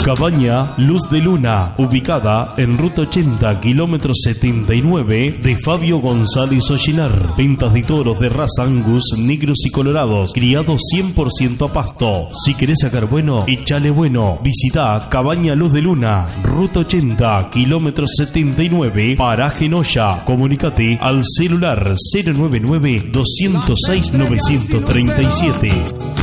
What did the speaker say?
Cabaña Luz de Luna, ubicada en ruta 80, kilómetro 79 de Fabio González Ollinar. Ventas de toros de raza Angus, negros y colorados, criados 100% a pasto. Si querés sacar bueno, échale bueno. Visita Cabaña Luz de Luna, ruta 80, kilómetro 79, Paraje Noya. Comunicate al celular 099 206 937.